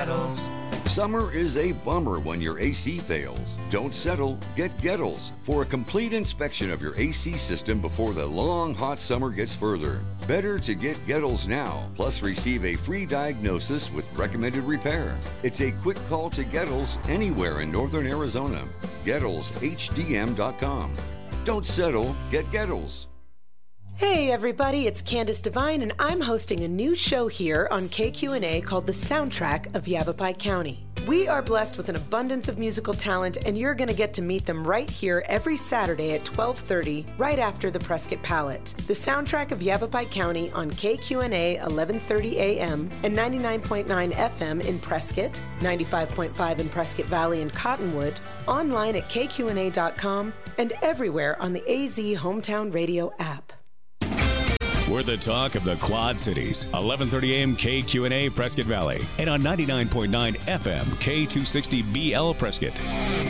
Gettles. Summer is a bummer when your AC fails. Don't settle. Get Gettles for a complete inspection of your AC system before the long, hot summer gets further. Better to get Gettles now, plus receive a free diagnosis with recommended repair. It's a quick call to Gettles anywhere in northern Arizona. GettlesHDM.com. Don't settle. Get Gettles. Hey everybody, it's Candace Devine and I'm hosting a new show here on KQNA called The Soundtrack of Yavapai County. We are blessed with an abundance of musical talent and you're going to get to meet them right here every Saturday at 12:30, right after the Prescott Palette. The Soundtrack of Yavapai County on KQNA 1130 AM and 99.9 FM in Prescott, 95.5 in Prescott Valley and Cottonwood, online at kqna.com and everywhere on the AZ Hometown Radio app. We're the talk of the Quad Cities. 1130 AM KQNA Prescott Valley and on 99.9 FM K260BL Prescott.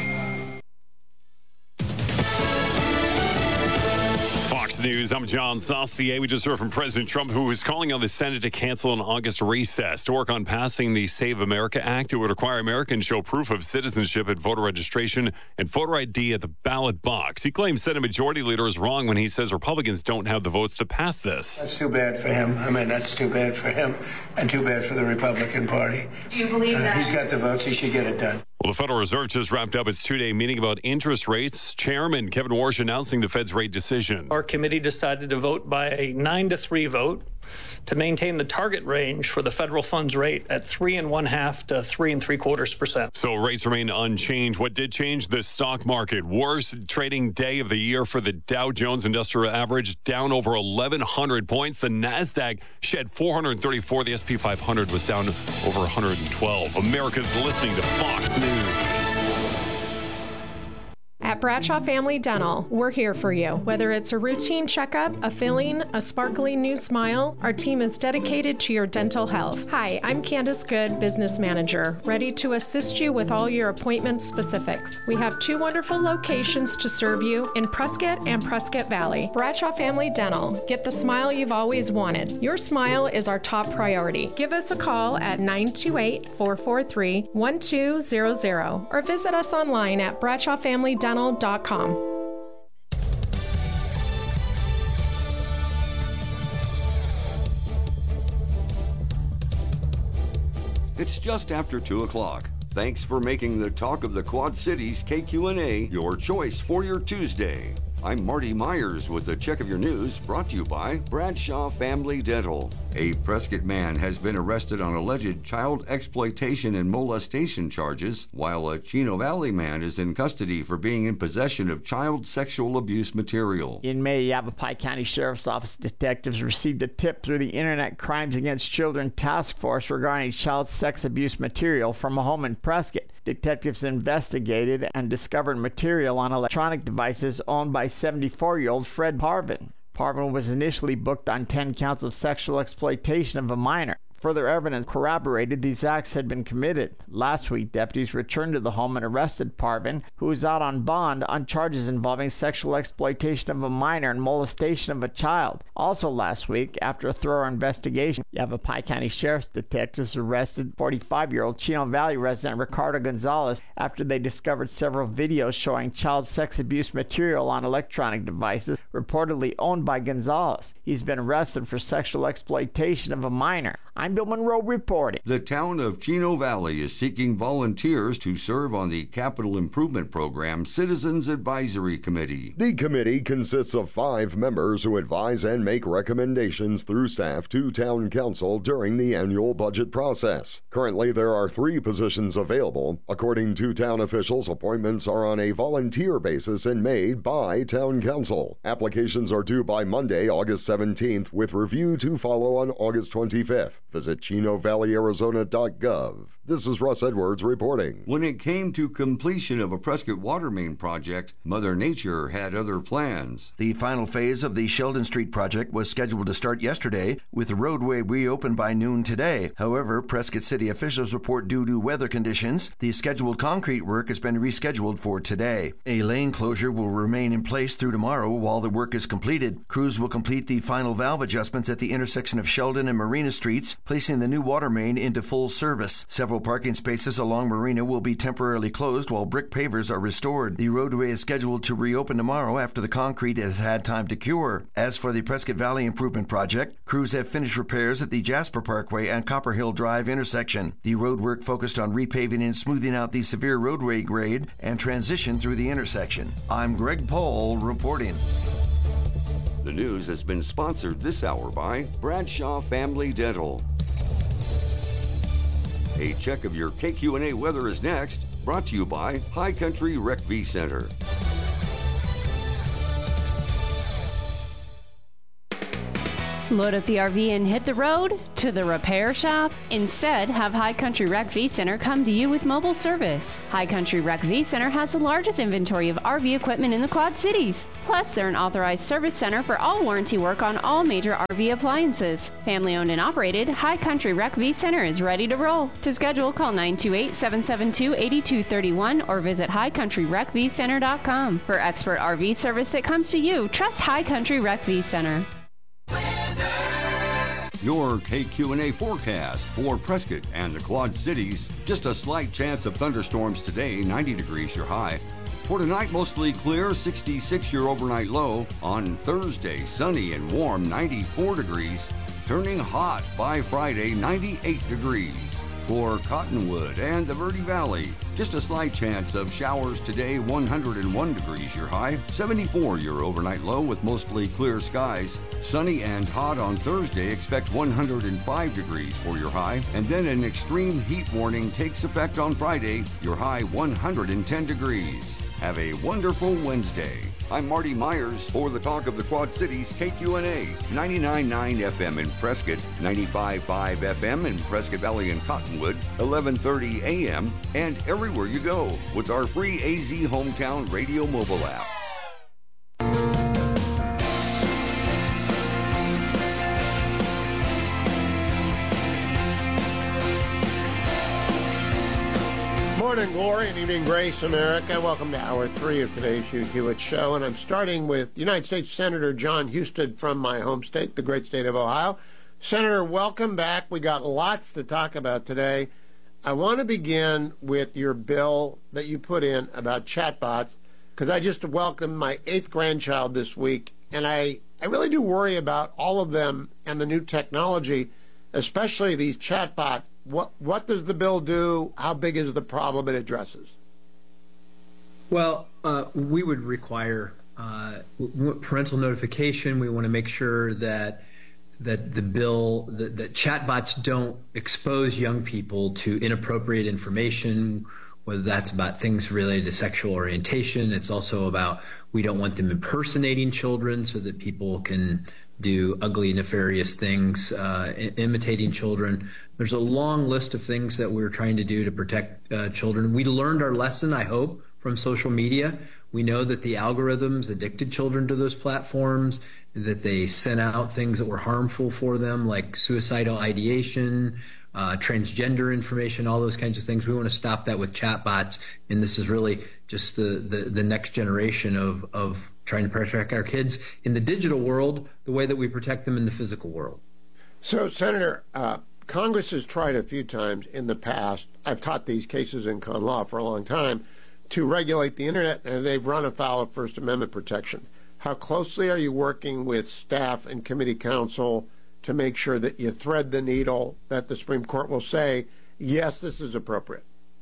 Fox News, I'm John Saucier. We just heard from President Trump, who is calling on the Senate to cancel an August recess to work on passing the Save America Act. It would require Americans show proof of citizenship at voter registration and voter ID at the ballot box. He claims Senate Majority Leader is wrong when he says Republicans don't have the votes to pass this. That's too bad for him. I mean, that's too bad for him and too bad for the Republican Party. Do you believe that? He's got the votes. He should get it done. Well, the Federal Reserve just wrapped up its two-day meeting about interest rates. Chairman Kevin Warsh announcing the Fed's rate decision. Our committee decided to vote by a 9-3 vote to maintain the target range for the federal funds rate at 3.5% to 3.75%. So rates remain unchanged. What did change? The stock market. Worst trading day of the year for the Dow Jones Industrial Average, down over 1,100 points. The NASDAQ shed 434. The S&P 500 was down over 112. America's listening to Fox News. At Bradshaw Family Dental, we're here for you. Whether it's a routine checkup, a filling, a sparkling new smile, our team is dedicated to your dental health. Hi, I'm Candace Good, Business Manager, ready to assist you with all your appointment specifics. We have 2 wonderful locations to serve you in Prescott and Prescott Valley. Bradshaw Family Dental, get the smile you've always wanted. Your smile is our top priority. Give us a call at 928-443-1200 or visit us online at bradshawfamilydental.com. It's just after 2 o'clock. Thanks for making the Talk of the Quad Cities KQNA your choice for your Tuesday. I'm Marty Myers with a check of your news brought to you by Bradshaw Family Dental. A Prescott man has been arrested on alleged child exploitation and molestation charges, while a Chino Valley man is in custody for being in possession of child sexual abuse material. In May, Yavapai County Sheriff's Office detectives received a tip through the Internet Crimes Against Children Task Force regarding child sex abuse material from a home in Prescott. Detectives investigated and discovered material on electronic devices owned by 74-year-old Fred Parvin. Parvin was initially booked on 10 counts of sexual exploitation of a minor. Further evidence corroborated these acts had been committed. Last week, deputies returned to the home and arrested Parvin, who was out on bond on charges involving sexual exploitation of a minor and molestation of a child. Also last week, after a thorough investigation, Yavapai County Sheriff's detectives arrested 45-year-old Chino Valley resident Ricardo Gonzalez after they discovered several videos showing child sex abuse material on electronic devices reportedly owned by Gonzalez. He's been arrested for sexual exploitation of a minor. I'm Bill Monroe reporting. The town of Chino Valley is seeking volunteers to serve on the Capital Improvement Program Citizens Advisory Committee. The committee consists of 5 members who advise and make recommendations through staff to Town Council during the annual budget process. Currently, there are 3 positions available. According to town officials, appointments are on a volunteer basis and made by Town Council. Applications are due by Monday, August 17th, with review to follow on August 25th. Visit ChinoValleyArizona.gov. This is Russ Edwards reporting. When it came to completion of a Prescott water main project, Mother Nature had other plans. The final phase of the Sheldon Street project was scheduled to start yesterday, with the roadway reopened by noon today. However, Prescott City officials report due to weather conditions, the scheduled concrete work has been rescheduled for today. A lane closure will remain in place through tomorrow while the work is completed. Crews will complete the final valve adjustments at the intersection of Sheldon and Marina Streets placing the new water main into full service. Several parking spaces along Marina will be temporarily closed while brick pavers are restored. The roadway is scheduled to reopen tomorrow after the concrete has had time to cure. As for the Prescott Valley Improvement Project, crews have finished repairs at the Jasper Parkway and Copper Hill Drive intersection. The road work focused on repaving and smoothing out the severe roadway grade and transition through the intersection. I'm Greg Pohl reporting. The news has been sponsored this hour by Bradshaw Family Dental. A check of your KQNA weather is next, brought to you by High Country Rec V Center. Load up the RV and hit the road to the repair shop? Instead, have High Country Rec V Center come to you with mobile service. High Country Rec V Center has the largest inventory of RV equipment in the Quad Cities. Plus, they're an authorized service center for all warranty work on all major RV appliances. Family owned and operated, High Country Rec V Center is ready to roll. To schedule, call 928-772-8231 or visit highcountryrecvcenter.com. For expert RV service that comes to you, trust High Country Rec V Center. Your KQNA forecast for Prescott and the Quad Cities. Just a slight chance of thunderstorms today, 90 degrees your high. For tonight, mostly clear, 66 your overnight low. On Thursday, sunny and warm, 94 degrees. Turning hot by Friday, 98 degrees. For Cottonwood and the Verde Valley, just a slight chance of showers today, 101 degrees your high, 74 your overnight low with mostly clear skies. Sunny and hot on Thursday, expect 105 degrees for your high, and then an extreme heat warning takes effect on Friday, your high 110 degrees. Have a wonderful Wednesday. I'm Marty Myers for the Talk of the Quad Cities, KQNA, 99.9 FM in Prescott, 95.5 FM in Prescott Valley and Cottonwood, 11:30 a.m., and everywhere you go with our free AZ Hometown Radio mobile app. Morning, glory, and evening, grace, America. Welcome to Hour 3 of today's Hugh Hewitt Show, and I'm starting with United States Senator Jon Husted from my home state, the great state of Ohio. Senator, welcome back. We got lots to talk about today. I want to begin with your bill that you put in about chatbots, because I just welcomed my 8th grandchild this week, and I really do worry about all of them and the new technology, especially these chatbots. What does the bill do? How big is the problem it addresses? Well, we would require parental notification. We want to make sure that that chatbots don't expose young people to inappropriate information, whether that's about things related to sexual orientation. It's also about, we don't want them impersonating children so that people can do ugly, nefarious things, imitating children. There's a long list of things that we're trying to do to protect children. We learned our lesson, I hope, from social media. We know that the algorithms addicted children to those platforms, that they sent out things that were harmful for them, like suicidal ideation, transgender information, all those kinds of things. We want to stop that with chatbots, and this is really just the next generation of trying to protect our kids in the digital world the way that we protect them in the physical world. So, Senator, Congress has tried a few times in the past, I've taught these cases in con law for a long time, to regulate the Internet, and they've run afoul of First Amendment protection. How closely are you working with staff and committee counsel to make sure that you thread the needle, that the Supreme Court will say, yes, this is appropriate?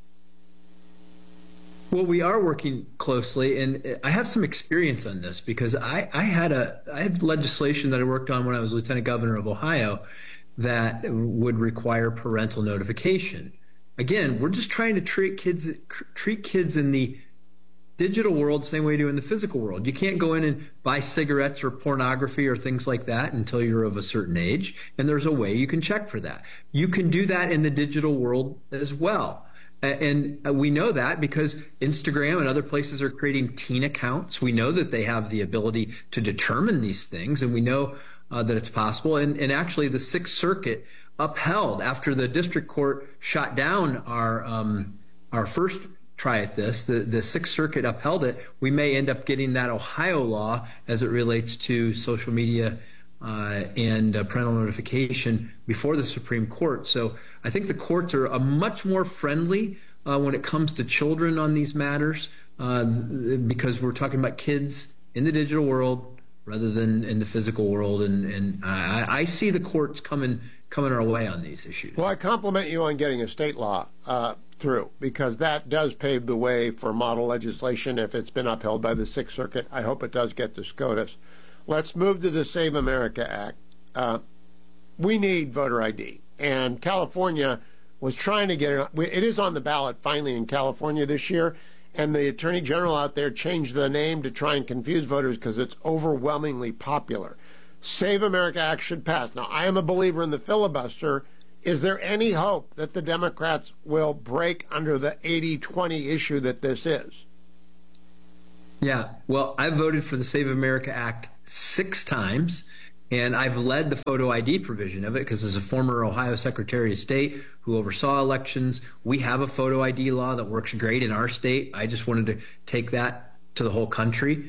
Well, we are working closely, and I have some experience on this because I had legislation that I worked on when I was Lieutenant Governor of Ohio that would require parental notification. Again, we're just trying to treat kids in the digital world the same way we do in the physical world. You can't go in and buy cigarettes or pornography or things like that until you're of a certain age, and there's a way you can check for that. You can do that in the digital world as well. And we know that because Instagram and other places are creating teen accounts. We know that they have the ability to determine these things, and we know that it's possible. And actually, the Sixth Circuit upheld, after the district court shot down our first try at this, the Sixth Circuit upheld it. We may end up getting that Ohio law as it relates to social media and parental notification before the Supreme Court. So I think the courts are much more friendly when it comes to children on these matters because we're talking about kids in the digital world rather than in the physical world. And I see the courts coming our way on these issues. Well, I compliment you on getting a state law through, because that does pave the way for model legislation if it's been upheld by the Sixth Circuit. I hope it does get to SCOTUS. Let's move to the Save America Act. We need voter ID, and California was trying to get it. It is on the ballot finally in California this year, and the Attorney General out there changed the name to try and confuse voters because it's overwhelmingly popular. Save America Act should pass. Now, I am a believer in the filibuster. Is there any hope that the Democrats will break under the 80-20 issue that this is? Yeah, well, I voted for the Save America Act 6 times, and I've led the photo ID provision of it because as a former Ohio Secretary of State who oversaw elections, we have a photo ID law that works great in our state. I just wanted to take that to the whole country.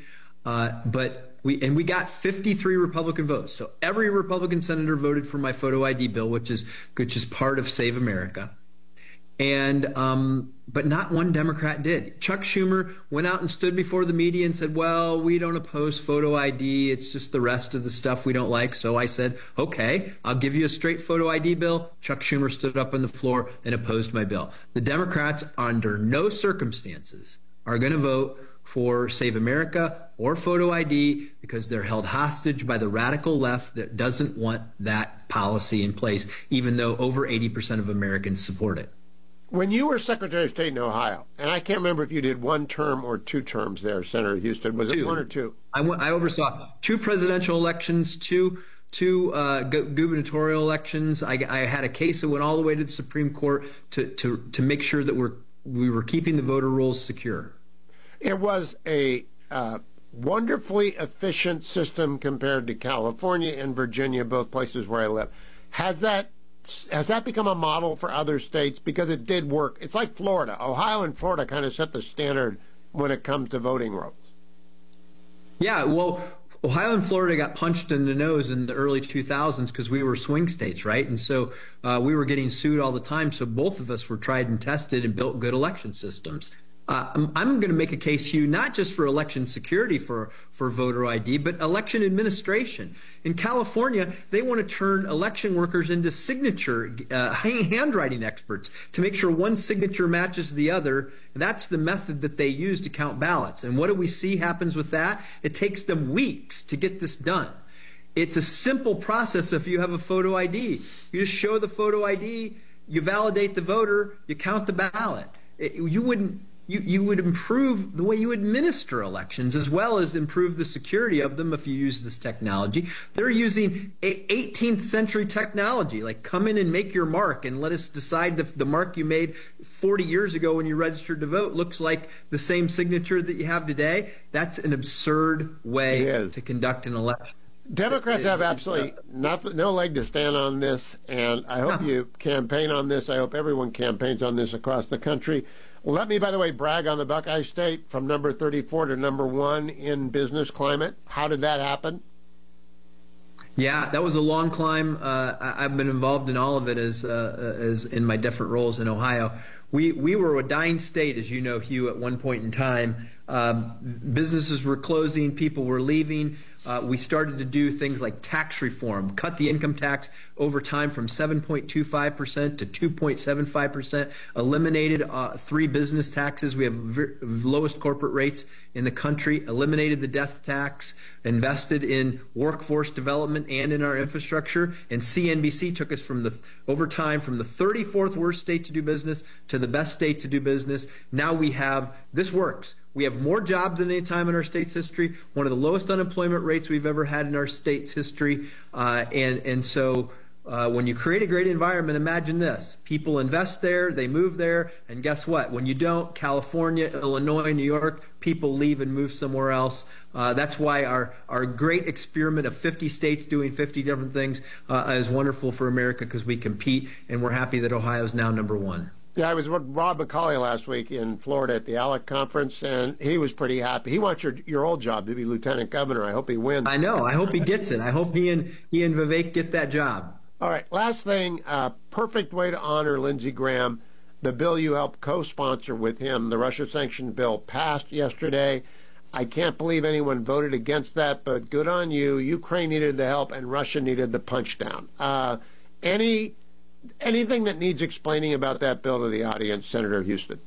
We got 53 Republican votes. So every Republican senator voted for my photo ID bill, which is part of Save America. And but not one Democrat did. Chuck Schumer went out and stood before the media and said, well, we don't oppose photo ID. It's just the rest of the stuff we don't like. So I said, okay, I'll give you a straight photo ID bill. Chuck Schumer stood up on the floor and opposed my bill. The Democrats, under no circumstances, are going to vote for Save America or photo ID because they're held hostage by the radical left that doesn't want that policy in place, even though over 80% of Americans support it. When you were Secretary of State in Ohio, and I can't remember if you did 1 term or 2 terms there, Senator Houston, was it 1 or 2? I oversaw 2 presidential elections, two gubernatorial elections. I had a case that went all the way to the Supreme Court to make sure that we were keeping the voter rolls secure. It was a wonderfully efficient system compared to California and Virginia, both places where I live. Has that become a model for other states? Because it did work. It's like Florida. Ohio and Florida kind of set the standard when it comes to voting rolls. Yeah, well, Ohio and Florida got punched in the nose in the early 2000s because we were swing states, right? And so we were getting sued all the time. So both of us were tried and tested and built good election systems. I'm going to make a case to you, not just for election security for voter ID, but election administration. In California, they want to turn election workers into signature handwriting experts to make sure one signature matches the other. That's the method that they use to count ballots. And what do we see happens with that? It takes them weeks to get this done. It's a simple process if you have a photo ID. You just show the photo ID, you validate the voter, you count the ballot. You would improve the way you administer elections as well as improve the security of them if you use this technology. They're using 18th century technology, like come in and make your mark and let us decide if the mark you made 40 years ago when you registered to vote looks like the same signature that you have today. That's an absurd way to conduct an election. Democrats have absolutely no leg to stand on this, and I hope you campaign on this. I hope everyone campaigns on this across the country. Let me, by the way, brag on the Buckeye State from number 34 to number 1 in business climate. How did that happen? Yeah, that was a long climb. I've been involved in all of it as in my different roles in Ohio. We were a dying state, as you know, Hugh, at one point in time. Businesses were closing, people were leaving. We started to do things like tax reform, cut the income tax over time from 7.25% to 2.75%, eliminated 3 business taxes. We have lowest corporate rates in the country, eliminated the death tax, invested in workforce development and in our infrastructure. And CNBC took us over time from the 34th worst state to do business to the best state to do business. Now this works. We have more jobs than any time in our state's history, one of the lowest unemployment rates we've ever had in our state's history. So when you create a great environment, imagine this. People invest there, they move there, and guess what? When you don't, California, Illinois, New York, people leave and move somewhere else. That's why our great experiment of 50 states doing 50 different things is wonderful for America because we compete, and we're happy that Ohio is now number 1. Yeah, I was with Rob McCauley last week in Florida at the ALEC conference, and he was pretty happy. He wants your old job to be lieutenant governor. I hope he wins. I know. I hope he gets it. I hope he and Vivek get that job. All right, last thing, perfect way to honor Lindsey Graham. The bill you helped co-sponsor with him, the Russia sanctions bill, passed yesterday. I can't believe anyone voted against that, but good on you. Ukraine needed the help, and Russia needed the punch down. Anything that needs explaining about that bill to the audience, Senator Husted?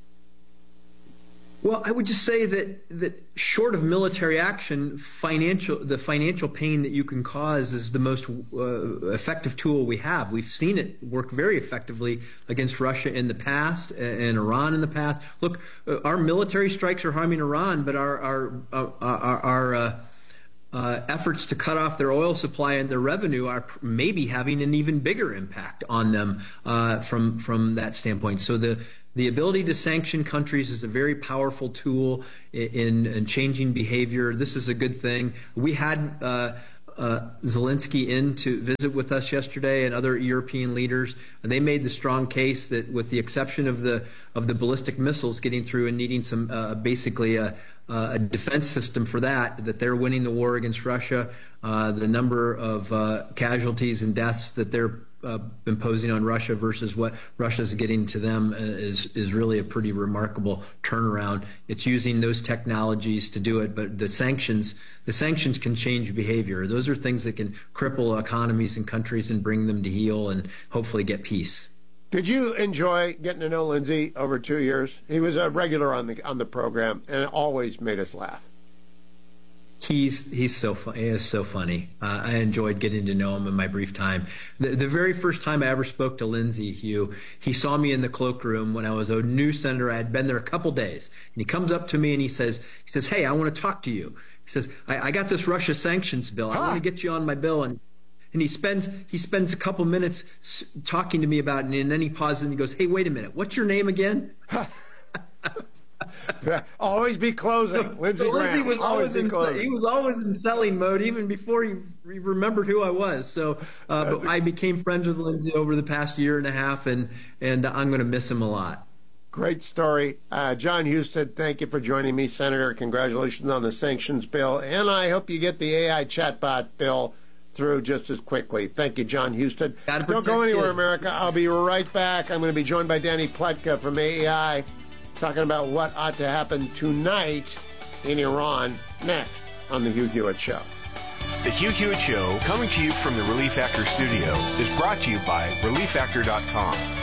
Well, I would just say that short of military action, the financial pain that you can cause is the most effective tool we have. We've seen it work very effectively against Russia in the past and Iran in the past. Look, our military strikes are harming Iran, but our efforts to cut off their oil supply and their revenue are maybe having an even bigger impact on them from that standpoint. So the ability to sanction countries is a very powerful tool in changing behavior. This is a good thing. We had Zelensky in to visit with us yesterday and other European leaders, and they made the strong case that with the exception of the ballistic missiles getting through and needing some basically a defense system for that they're winning the war against Russia. The number of casualties and deaths that they're imposing on Russia versus what Russia's getting to them is really a pretty remarkable turnaround. It's using those technologies to do it, but the sanctions can change behavior. Those are things that can cripple economies and countries and bring them to heel and hopefully get peace. Did you enjoy getting to know Lindsey over 2 years? He was a regular on the program, and it always made us laugh. He's so funny. He is so funny. I enjoyed getting to know him in my brief time. The very first time I ever spoke to Lindsey, Hugh, he saw me in the cloakroom when I was a new senator. I had been there a couple days, and he comes up to me and he says, "Hey, I want to talk to you." He says, "I got this Russia sanctions bill. I want to get you on my bill." And he spends a couple minutes talking to me about it, and then he pauses and he goes, "Hey, wait a minute. What's your name again?" Always be closing. Lindsey Graham. Was always be closing. He was always in selling mode, even before he remembered who I was. So but I became friends with Lindsey over the past year and a half, and I'm going to miss him a lot. Great story. John Husted, thank you for joining me, Senator. Congratulations on the sanctions bill, and I hope you get the AI chatbot bill through just as quickly. Thank you, John Husted. Don't go anywhere, America. I'll be right back. I'm going to be joined by Danny Pletka from AEI, talking about what ought to happen tonight in Iran, next on The Hugh Hewitt Show. The Hugh Hewitt Show, coming to you from the Relief Factor studio, is brought to you by ReliefFactor.com.